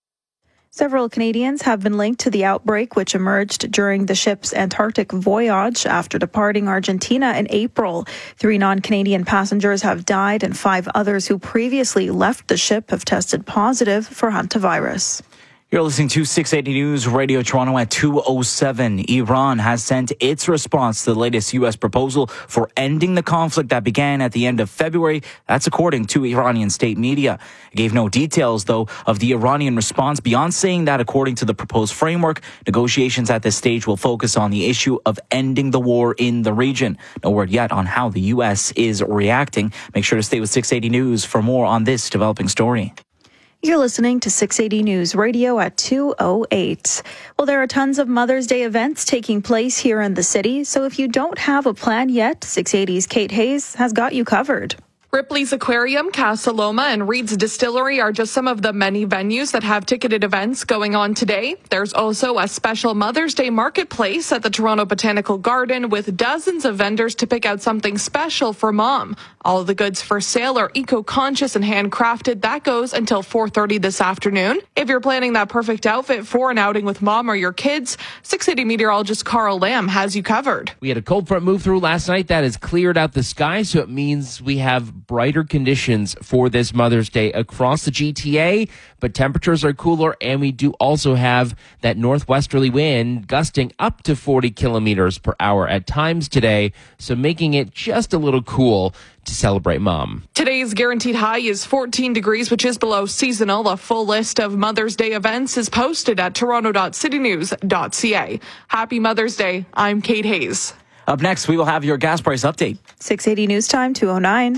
Several Canadians have been linked to the outbreak, which emerged during the ship's Antarctic voyage after departing Argentina in April. 3 non-Canadian passengers have died, and 5 others who previously left the ship have tested positive for hantavirus. You're listening to 680 News Radio Toronto at 2:07. Iran has sent its response to the latest U.S. proposal for ending the conflict that began at the end of February. That's according to Iranian state media. It gave no details, though, of the Iranian response beyond saying that according to the proposed framework, negotiations at this stage will focus on the issue of ending the war in the region. No word yet on how the U.S. is reacting. Make sure to stay with 680 News for more on this developing story. You're listening to 680 News Radio at 2:08. Well, there are tons of Mother's Day events taking place here in the city, so if you don't have a plan yet, 680's Kate Hayes has got you covered. Ripley's Aquarium, Casa Loma, and Reed's Distillery are just some of the many venues that have ticketed events going on today. There's also a special Mother's Day marketplace at the Toronto Botanical Garden with dozens of vendors to pick out something special for Mom. All of the goods for sale are eco-conscious and handcrafted. That goes until 4:30 this afternoon. If you're planning that perfect outfit for an outing with Mom or your kids, 680 meteorologist Carl Lamb has you covered. We had a cold front move through last night that has cleared out the sky, so it means we have brighter conditions for this Mother's Day across the GTA, but temperatures are cooler, and we do also have that northwesterly wind gusting up to 40 kilometers per hour at times today, so making it just a little cool to celebrate Mom. Today's guaranteed high is 14 degrees, which is below seasonal. A full list of Mother's Day events is posted at toronto.citynews.ca. Happy Mother's Day. I'm Kate Hayes. Up next, we will have your gas price update. 680 News Time, 2:09.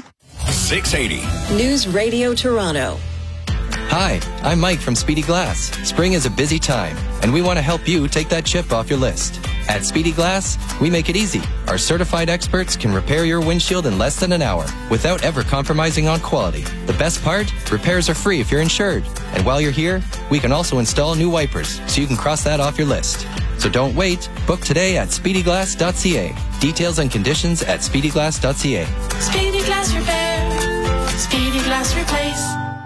680 News Radio Toronto. Hi, I'm Mike from Speedy Glass. Spring is a busy time, and we want to help you take that chip off your list. At Speedy Glass, we make it easy. Our certified experts can repair your windshield in less than an hour without ever compromising on quality. The best part? Repairs are free if you're insured. And while you're here, we can also install new wipers so you can cross that off your list. So don't wait. Book today at speedyglass.ca. Details and conditions at speedyglass.ca. Speedy Glass Repair. Speedy Glass Replace.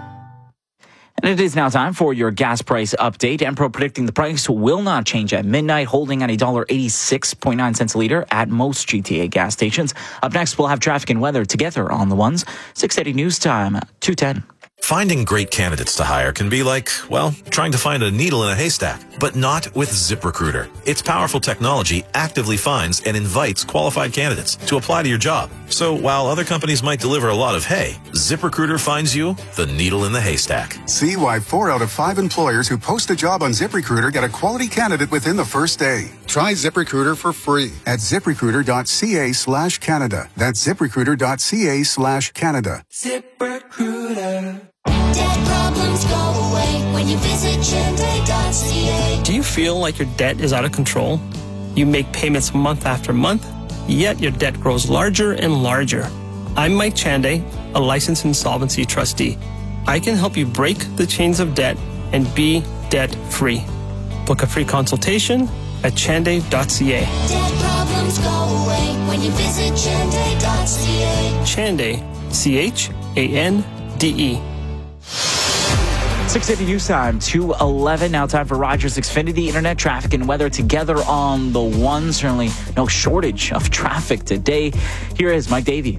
And it is now time for your gas price update. Empro predicting the price will not change at midnight, holding at $1.86.9 a litre at most GTA gas stations. Up next, we'll have traffic and weather together on the ones. 680 News Time, 2:10. Finding great candidates to hire can be like, well, trying to find a needle in a haystack, but not with ZipRecruiter. Its powerful technology actively finds and invites qualified candidates to apply to your job. So while other companies might deliver a lot of hay, ZipRecruiter finds you the needle in the haystack. See why 4 out of 5 employers who post a job on ZipRecruiter get a quality candidate within the first day. Try ZipRecruiter for free at ZipRecruiter.ca/Canada. That's ZipRecruiter.ca/Canada. ZipRecruiter. Debt problems go away when you visit Chande.ca. Do you feel like your debt is out of control? You make payments month after month, yet your debt grows larger and larger. I'm Mike Chande, a licensed insolvency trustee. I can help you break the chains of debt and be debt-free. Book a free consultation at Chande.ca. Debt problems go away when you visit Chande.ca. Chande, CHANDE. 680 News Time, 2:11. Now time for Rogers Xfinity Internet traffic and weather together on the one. Certainly no shortage of traffic today. Here is Mike Davey.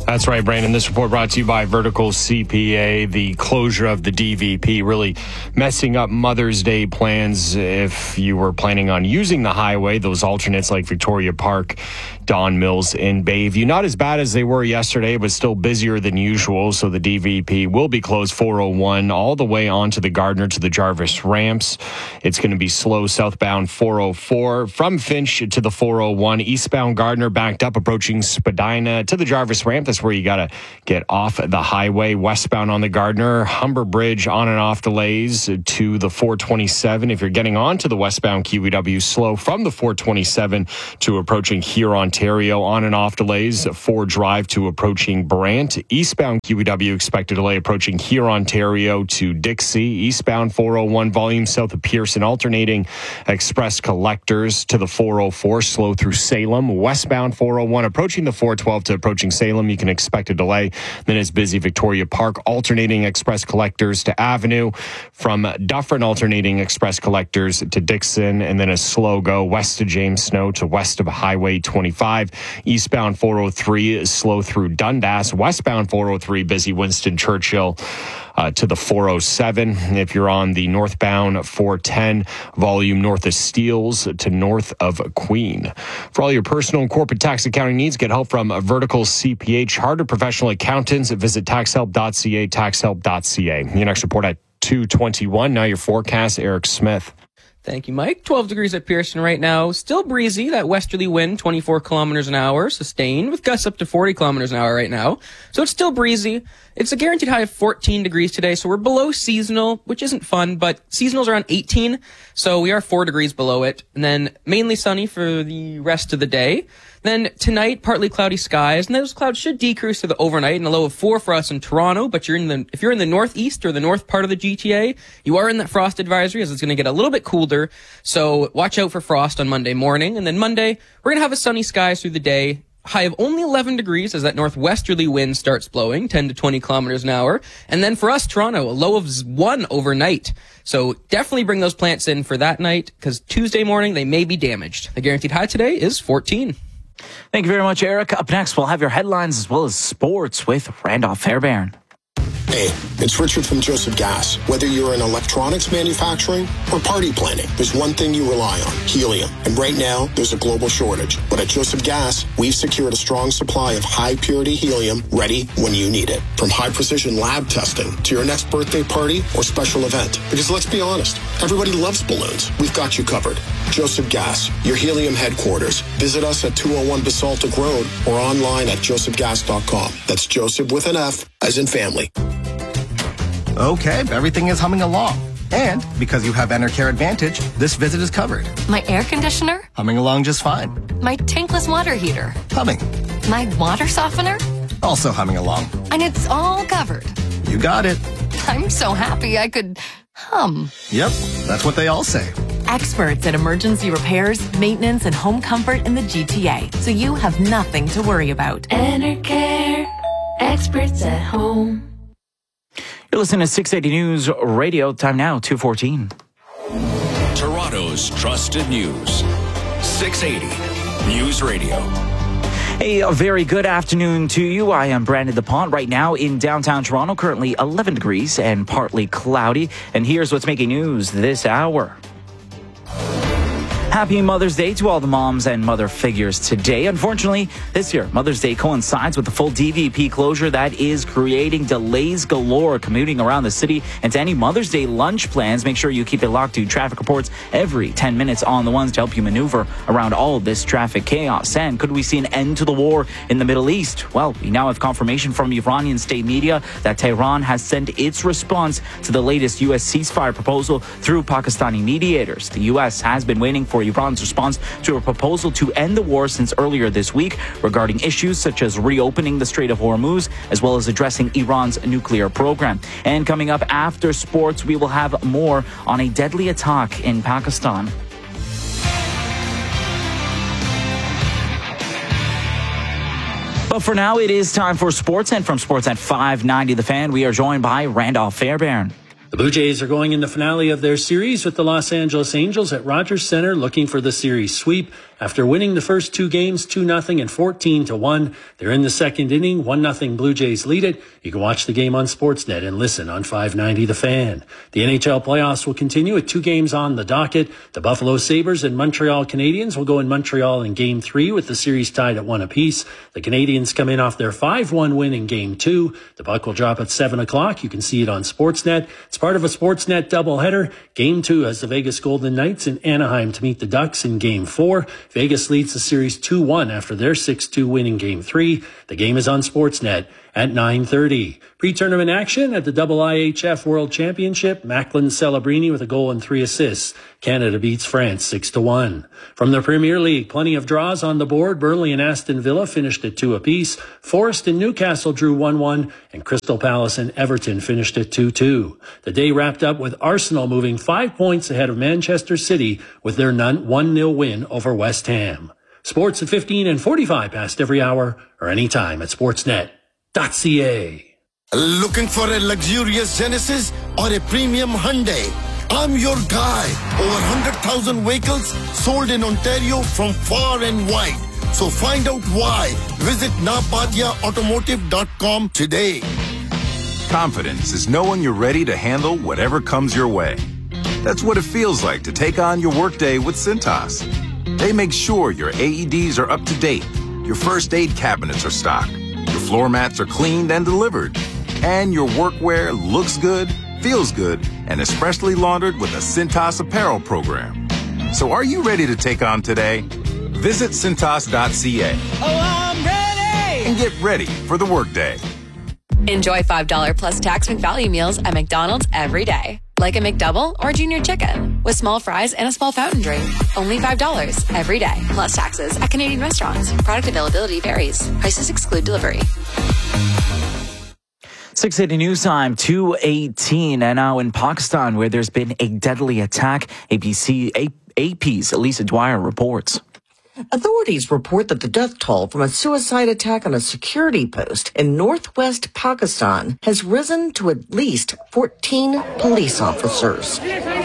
That's right, Brandon. This report brought to you by Vertical CPA. The closure of the DVP really messing up Mother's Day plans if you were planning on using the highway. Those alternates like Victoria Park, Don Mills, and Bayview. Not as bad as they were yesterday, but still busier than usual. So the DVP will be closed 401 all the way onto the Gardner to the Jarvis ramps. It's going to be slow southbound 404 from Finch to the 401. Eastbound Gardner backed up approaching Spadina to the Jarvis ramp. That's where you got to get off the highway. Westbound on the Gardner, Humber Bridge on and off delays to the 427. If you're getting onto the westbound QEW, slow from the 427 to approaching here, Ontario, on and off delays. Ford Drive to approaching Brant. Eastbound QEW expected delay approaching here, Ontario to Dixie. Eastbound 401 volume south of Pearson alternating express collectors to the 404, slow through Salem. Westbound 401 approaching the 412 to approaching Salem. You can expect a delay. Then it's busy Victoria Park alternating express collectors to Avenue. From Dufferin alternating express collectors to Dixon, and then a slow go west of James Snow to west of Highway 25. Eastbound 403 is slow through Dundas. Westbound 403 busy Winston Churchill to the 407. If you're on the northbound 410, volume north of Steeles to north of Queen. For all your personal and corporate tax accounting needs, get help from Vertical CPA. Chartered professional accountants. Visit taxhelp.ca, taxhelp.ca. Your next report at 2:21. Now your forecast, Eric Smith. Thank you, Mike. 12 degrees at Pearson right now. Still breezy, that westerly wind, 24 kilometers an hour, sustained, with gusts up to 40 kilometers an hour right now. So it's still breezy. It's a guaranteed high of 14 degrees today, so we're below seasonal, which isn't fun, but seasonal's around 18, so we are 4 degrees below it. And then mainly sunny for the rest of the day. Then tonight, partly cloudy skies, and those clouds should decrease to the overnight, and a low of 4 for us in Toronto. But if you're in the northeast or the north part of the GTA, you are in that frost advisory, as it's going to get a little bit colder. So watch out for frost on Monday morning. And then Monday, we're going to have a sunny skies through the day. High of only 11 degrees as that northwesterly wind starts blowing, 10 to 20 kilometers an hour. And then for us, Toronto, a low of 1 overnight. So definitely bring those plants in for that night, because Tuesday morning they may be damaged. The guaranteed high today is 14. Thank you very much, Eric. Up next, we'll have your headlines as well as sports with Randolph Fairbairn. Hey, it's Richard from Joseph Gas. Whether you're in electronics manufacturing or party planning, there's one thing you rely on, helium. And right now, there's a global shortage. But at Joseph Gas, we've secured a strong supply of high-purity helium ready when you need it. From high-precision lab testing to your next birthday party or special event. Because let's be honest, everybody loves balloons. We've got you covered. Joseph Gas, your helium headquarters. Visit us at 201 Basaltic Road or online at josephgas.com. That's Joseph with an F, as in family. Okay, everything is humming along. And because you have Enercare Advantage, this visit is covered. My air conditioner? Humming along just fine. My tankless water heater? Humming. My water softener? Also humming along. And it's all covered. You got it. I'm so happy I could hum. Yep, that's what they all say. Experts at emergency repairs, maintenance, and home comfort in the GTA, so you have nothing to worry about. Enercare, experts at home. You're listening to 680 News Radio. Time now, 2:14. Toronto's trusted news. 680 News Radio. Hey, a very good afternoon to you. I am Brandon DuPont right now in downtown Toronto, currently 11 degrees and partly cloudy. And here's what's making news this hour. Happy Mother's Day to all the moms and mother figures today. Unfortunately, this year, Mother's Day coincides with the full DVP closure that is creating delays galore commuting around the city. And to any Mother's Day lunch plans, make sure you keep it locked to traffic reports every 10 minutes on the ones to help you maneuver around all of this traffic chaos. And could we see an end to the war in the Middle East? Well, we now have confirmation from Iranian state media that Tehran has sent its response to the latest U.S. ceasefire proposal through Pakistani mediators. The U.S. has been waiting for Iran's response to a proposal to end the war since earlier this week regarding issues such as reopening the Strait of Hormuz, as well as addressing Iran's nuclear program. And coming up after sports, we will have more on a deadly attack in Pakistan. But for now, it is time for sports, and from Sports at 590 The Fan, we are joined by Randolph Fairbairn. The Blue Jays are going in the finale of their series with the Los Angeles Angels at Rogers Center, looking for the series sweep After winning the first two games 2-0 and 14-1, they're in the second inning. 1-0 Blue Jays lead it. You can watch the game on Sportsnet and listen on 590 The Fan. The NHL playoffs will continue with 2 games on the docket. The Buffalo Sabres and Montreal Canadiens will go in Montreal in Game 3 with the series tied at 1 apiece. The Canadiens come in off their 5-1 win in Game 2. The puck will drop at 7 o'clock. You can see it on Sportsnet. It's part of a Sportsnet doubleheader. Game 2 has the Vegas Golden Knights in Anaheim to meet the Ducks in Game 4. Vegas leads the series 2-1 after their 6-2 win in Game 3. The game is on Sportsnet at 9:30. Pre-tournament action at the IIHF World Championship. Macklin Celebrini with a goal and 3 assists. Canada beats France 6-1. From the Premier League, plenty of draws on the board. Burnley and Aston Villa finished at 2 apiece. Forest and Newcastle drew 1-1, and Crystal Palace and Everton finished at 2-2. The day wrapped up with Arsenal moving 5 points ahead of Manchester City with their 1-0 win over West Ham. Sports at 15 and 45 past every hour or anytime at sportsnet.ca. Looking for a luxurious Genesis or a premium Hyundai? I'm your guy. Over 100,000 vehicles sold in Ontario from far and wide. So find out why. Visit napadiaautomotive.com today. Confidence is knowing you're ready to handle whatever comes your way. That's what it feels like to take on your workday with Cintas. They make sure your AEDs are up to date, your first aid cabinets are stocked, your floor mats are cleaned and delivered, and your workwear looks good, feels good, and is freshly laundered with a Cintas apparel program. So are you ready to take on today? Visit Cintas.ca. Oh, I'm ready! And get ready for the workday. Enjoy $5 plus tax McValue meals at McDonald's every day. Like a McDouble or Junior Chicken with small fries and a small fountain drink. Only $5 every day. Plus taxes at Canadian restaurants. Product availability varies. Prices exclude delivery. 6:80 news time, 2:18, and now in Pakistan, where there's been a deadly attack. AP's Lisa Dwyer reports. Authorities report that the death toll from a suicide attack on a security post in northwest Pakistan has risen to at least 14 police officers.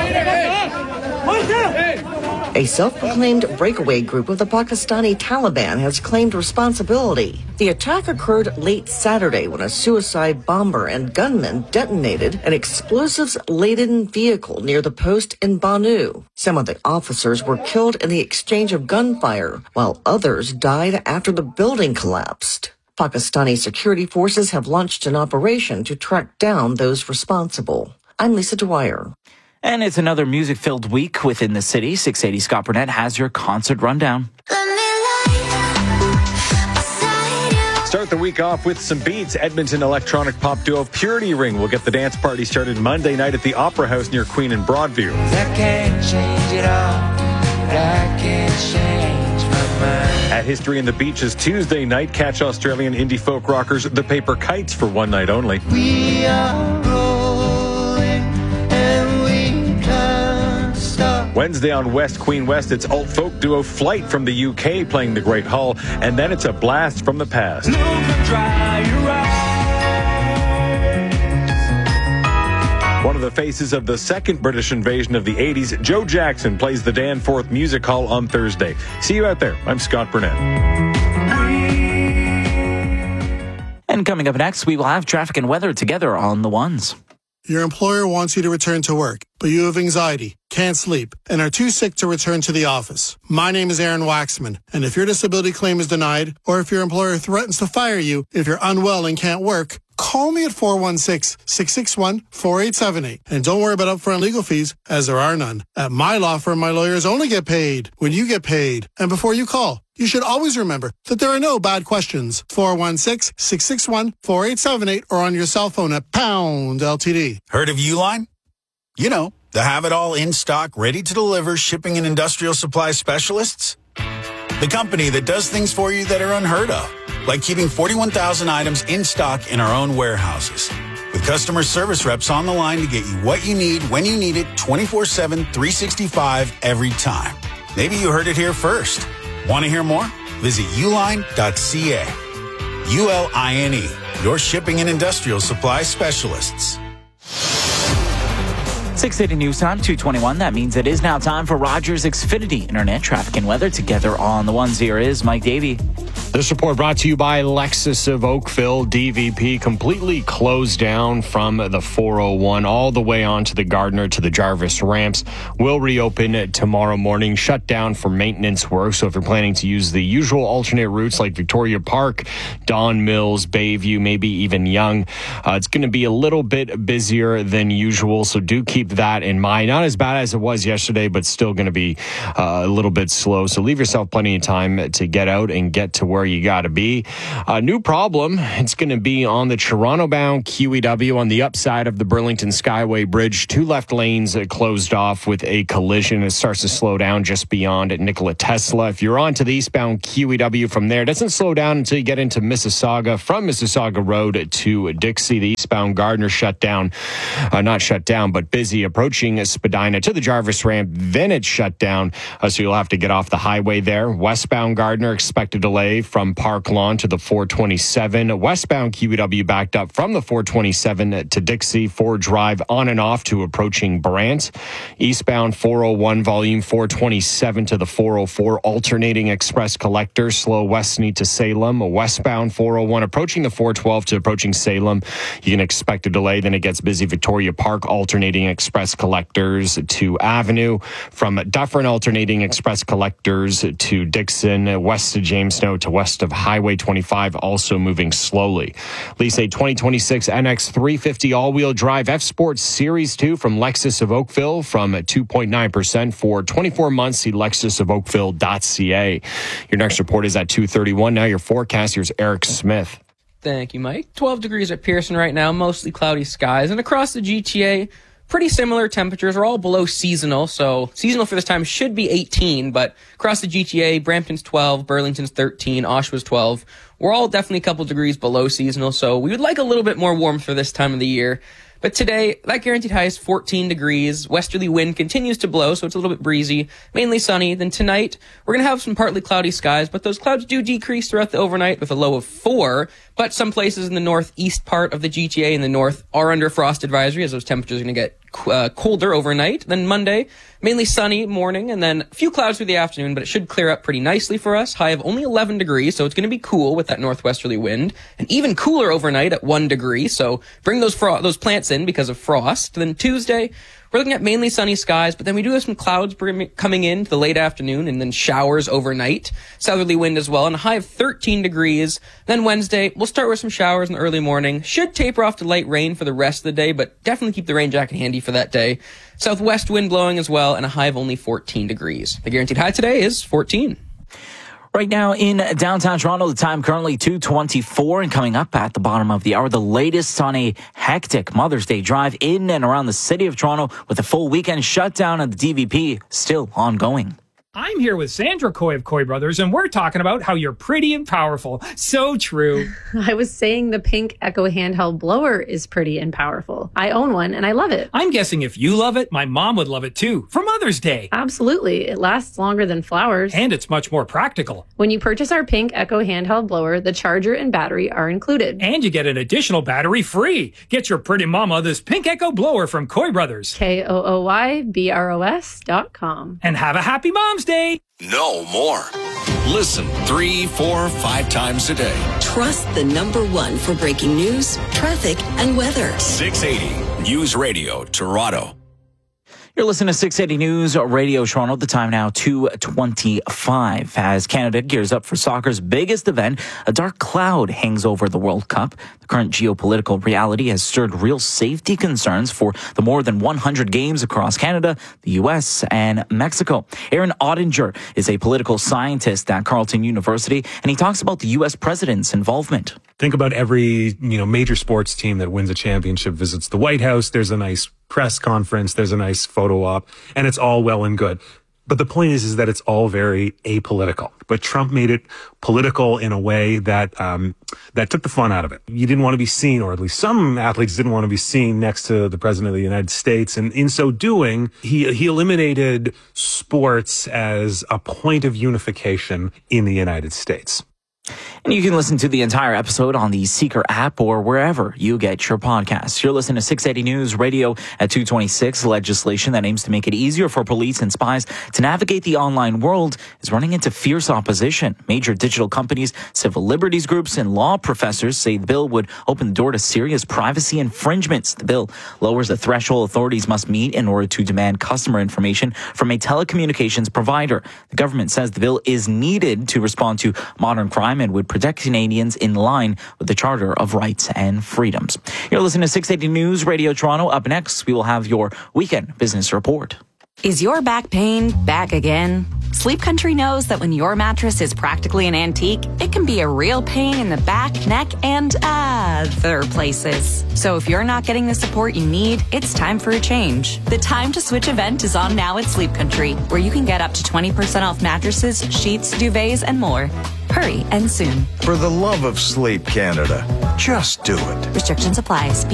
A self-proclaimed breakaway group of the Pakistani Taliban has claimed responsibility. The attack occurred late Saturday when a suicide bomber and gunman detonated an explosives-laden vehicle near the post in Banu. Some of the officers were killed in the exchange of gunfire, while others died after the building collapsed. Pakistani security forces have launched an operation to track down those responsible. I'm Lisa Dwyer. And it's another music-filled week within the city. 680 Scott Burnett has your concert rundown. Start the week off with some beats. Edmonton electronic pop duo Purity Ring will get the dance party started Monday night at the Opera House near Queen and Broadview. I can't change it all, but I can't change my mind. At History in the Beaches Tuesday night, catch Australian indie folk rockers The Paper Kites for one night only. We are rolling and we can't stop. Wednesday on West Queen West, it's alt folk duo Flight from the UK playing the Great Hall, and then it's a blast from the past. One of the faces of the second British invasion of the 80s, Joe Jackson, plays the Danforth Music Hall on Thursday. See you out there. I'm Scott Burnett. And coming up next, we will have traffic and weather together on the ones. Your employer wants you to return to work, but you have anxiety, can't sleep, and are too sick to return to the office. My name is Aaron Waxman, and if your disability claim is denied, or if your employer threatens to fire you if you're unwell and can't work, call me at 416-661-4878. And don't worry about upfront legal fees, as there are none. At my law firm, my lawyers only get paid when you get paid. And before you call, you should always remember that there are no bad questions. 416-661-4878 or on your cell phone at pound LTD. Heard of Uline? You know, the have-it-all in-stock, ready-to-deliver shipping and industrial supply specialists. The company that does things for you that are unheard of, like keeping 41,000 items in stock in our own warehouses. With customer service reps on the line to get you what you need, when you need it, 24/7, 365, every time. Maybe you heard it here first. Want to hear more? Visit uline.ca. ULINE, your shipping and industrial supply specialists. 6:80 news time, 2:21. That means it is now time for Rogers Xfinity Internet traffic and weather. Together on the ones, here is Mike Davey. This report brought to you by Lexus of Oakville. DVP completely closed down from the 401 all the way onto the Gardner to the Jarvis ramps. Will reopen tomorrow morning. Shut down for maintenance work. So if you're planning to use the usual alternate routes like Victoria Park, Don Mills, Bayview, maybe even Yonge, it's going to be a little bit busier than usual. So do keep that in mind. Not as bad as it was yesterday, but still going to be a little bit slow. So leave yourself plenty of time to get out and get to where you got to be. A new problem, it's going to be on the Toronto-bound QEW on the upside of the Burlington Skyway Bridge. 2 left lanes closed off with a collision. It starts to slow down just beyond Nikola Tesla. If you're on to the eastbound QEW from there, it doesn't slow down until you get into Mississauga. From Mississauga Road to Dixie, the eastbound Gardner shut down. Not shut down, but busy approaching Spadina to the Jarvis ramp. Then it's shut down, so you'll have to get off the highway there. Westbound Gardner, expect a delay from Park Lawn to the 427. Westbound QEW backed up from the 427 to Dixie. Ford Drive on and off to approaching Brant. Eastbound 401 volume 427 to the 404. Alternating express collector slow Westney to Salem. Westbound 401 approaching the 412 to approaching Salem. You can expect a delay. Then it gets busy. Victoria Park alternating express collectors to Avenue. From Dufferin alternating express collectors to Dixon. West of Jamestown to west of Highway 25, also moving slowly. Lease a 2026 NX 350 all-wheel drive F-Sport Series 2 from Lexus of Oakville from 2.9% for 24 months. See lexusofoakville.ca. Your next report is at 2:31. Now your forecast. Here's Eric Smith. Thank you, Mike. 12 degrees at Pearson right now, mostly cloudy skies. And across the GTA, pretty similar temperatures. Are all below seasonal, so seasonal for this time should be 18, but across the GTA, Brampton's 12, Burlington's 13, Oshawa's 12. We're all definitely a couple degrees below seasonal, so we would like a little bit more warmth for this time of the year. But today, that guaranteed high is 14 degrees. Westerly wind continues to blow, so it's a little bit breezy, mainly sunny. Then tonight, we're going to have some partly cloudy skies, but those clouds do decrease throughout the overnight with a low of 4. But some places in the northeast part of the GTA in the north are under frost advisory, as those temperatures are going to get colder overnight. Then Monday, mainly sunny morning, and then a few clouds through the afternoon, but it should clear up pretty nicely for us. High of only 11 degrees, so it's going to be cool with that northwesterly wind, and even cooler overnight at 1 degree. So bring those plants in because of frost. Then Tuesday, we're looking at mainly sunny skies, but then we do have some clouds coming in to the late afternoon and then showers overnight. Southerly wind as well, and a high of 13 degrees. Then Wednesday, we'll start with some showers in the early morning. Should taper off to light rain for the rest of the day, but definitely keep the rain jacket handy for that day. Southwest wind blowing as well, and a high of only 14 degrees. The guaranteed high today is 14. Right now in downtown Toronto, the time currently 2:24, and coming up at the bottom of the hour, the latest on a hectic Mother's Day drive in and around the city of Toronto with a full weekend shutdown at the DVP still ongoing. I'm here with Sandra Coy of Coy Brothers, and we're talking about how you're pretty and powerful. So true. I was saying the pink Echo handheld blower is pretty and powerful. I own one, and I love it. I'm guessing if you love it, my mom would love it too, for Mother's Day. Absolutely. It lasts longer than flowers. And it's much more practical. When you purchase our pink Echo handheld blower, the charger and battery are included. And you get an additional battery free. Get your pretty mama this pink Echo blower from Coy Brothers. KOOYBROS.com. And have a happy Mom's Day. No more. Listen 3, 4, 5 times a day. Trust the #1 for breaking news, traffic, and weather. 680 News Radio, Toronto. You're listening to 680 News Radio Toronto. The time now 2:25. As Canada gears up for soccer's biggest event, a dark cloud hangs over the World Cup. The current geopolitical reality has stirred real safety concerns for the more than 100 games across Canada, the U.S., and Mexico. Aaron Ottinger is a political scientist at Carleton University, and he talks about the U.S. president's involvement. Think about every, major sports team that wins a championship visits the White House. There's a nice press conference. There's a nice photo op, and it's all well and good. But the point is that it's all very apolitical. But Trump made it political in a way that took the fun out of it. You didn't want to be seen, or at least some athletes didn't want to be seen next to the president of the United States. And in so doing, he eliminated sports as a point of unification in the United States. And you can listen to the entire episode on the Seeker app or wherever you get your podcasts. You're listening to 680 News Radio at 226. Legislation that aims to make it easier for police and spies to navigate the online world is running into fierce opposition. Major digital companies, civil liberties groups, and law professors say the bill would open the door to serious privacy infringements. The bill lowers the threshold authorities must meet in order to demand customer information from a telecommunications provider. The government says the bill is needed to respond to modern crime and would protect Canadians in line with the Charter of Rights and Freedoms. You're listening to 680 News Radio Toronto. Up next, we will have your weekend business report. Is your back pain back again? Sleep Country knows that when your mattress is practically an antique, it can be a real pain in the back, neck, and other places. So if you're not getting the support you need, it's time for a change. The Time to Switch event is on now at Sleep Country, where you can get up to 20% off mattresses, sheets, duvets, and more. Hurry and soon. For the love of sleep, Canada, just do it. Restrictions apply.